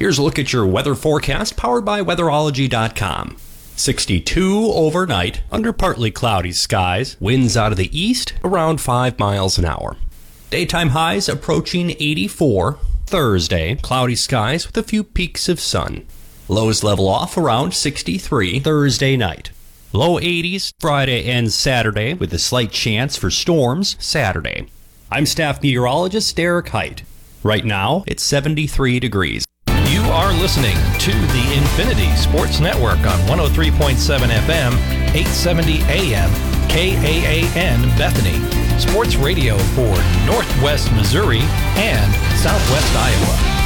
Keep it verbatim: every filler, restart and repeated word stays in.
Here's a look at your weather forecast powered by weatherology dot com. sixty-two overnight under partly cloudy skies. Winds out of the east around five miles an hour. Daytime highs approaching eighty-four. Thursday, cloudy skies with a few peaks of sun. Lows level off around sixty-three Thursday night. Low eighties Friday and Saturday with a slight chance for storms Saturday. I'm staff meteorologist Derek Height. Right now, it's seventy-three degrees. You are listening to the Infinity Sports Network on one oh three point seven F M, eight seventy A M, K A A N Bethany. Sports radio for Northwest Missouri and Southwest Iowa.